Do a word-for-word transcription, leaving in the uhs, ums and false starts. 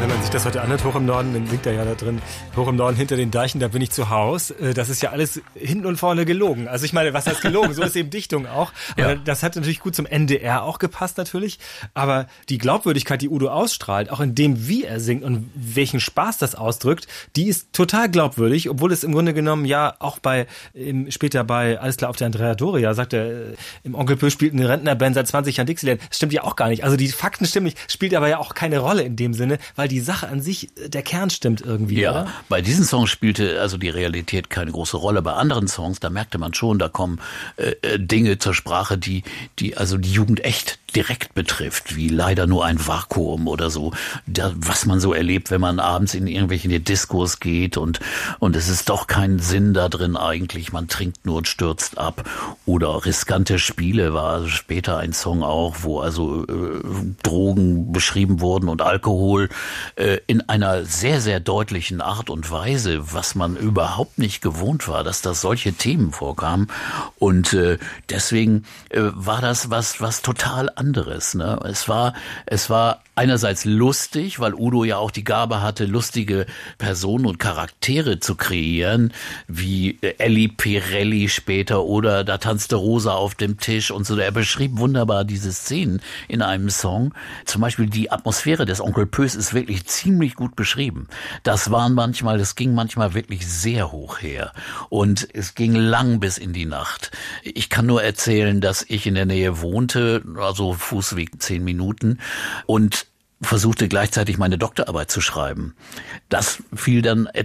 Wenn man sich das heute anhört, hoch im Norden, dann singt er ja da drin, hoch im Norden hinter den Deichen, da bin ich zu Haus. Das ist ja alles hinten und vorne gelogen. Also ich meine, was heißt gelogen? So ist eben Dichtung auch. Ja. Das hat natürlich gut zum N D R auch gepasst natürlich. Aber die Glaubwürdigkeit, die Udo ausstrahlt, auch in dem, wie er singt und welchen Spaß das ausdrückt, die ist total glaubwürdig, obwohl es im Grunde genommen ja auch bei, im, später bei Alles klar auf der Andrea Doria, sagt er, im Onkel Pö spielt eine Rentnerband seit zwanzig Jahren Dixieland. Das stimmt ja auch gar nicht. Also die Fakten stimmen nicht, spielt aber ja auch keine Rolle in dem Sinne, weil die Sache an sich, der Kern stimmt irgendwie, ja, oder? Bei diesen Songs spielte also die Realität keine große Rolle. Bei anderen Songs, da merkte man schon, da kommen äh, Dinge zur Sprache, die, die also die Jugend echt direkt betrifft, wie leider nur ein Vakuum oder so, da, was man so erlebt, wenn man abends in irgendwelche Diskos geht und und es ist doch kein Sinn da drin eigentlich, man trinkt nur und stürzt ab. Oder riskante Spiele war also später ein Song auch, wo also äh, Drogen beschrieben wurden und Alkohol äh, in einer sehr, sehr deutlichen Art und Weise, was man überhaupt nicht gewohnt war, dass da solche Themen vorkamen. Und äh, deswegen äh, war das was was total anderes. Ne? Es war, es war einerseits lustig, weil Udo ja auch die Gabe hatte, lustige Personen und Charaktere zu kreieren, wie Elli Pirelli später oder Da tanzte Rosa auf dem Tisch und so. Er beschrieb wunderbar diese Szenen in einem Song. Zum Beispiel die Atmosphäre des Onkel Pös ist wirklich ziemlich gut beschrieben. Das waren manchmal, das ging manchmal wirklich sehr hoch her und es ging lang bis in die Nacht. Ich kann nur erzählen, dass ich in der Nähe wohnte, also Fußweg zehn Minuten und versuchte gleichzeitig meine Doktorarbeit zu schreiben. Das fiel dann